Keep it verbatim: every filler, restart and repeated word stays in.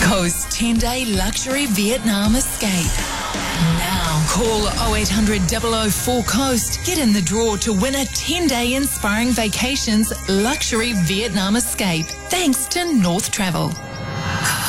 Coast ten-day luxury Vietnam escape. Now, call oh eight hundred, double oh four, COAST. Get in the draw to win a ten-day Inspiring Vacations luxury Vietnam escape. Thanks to North Travel.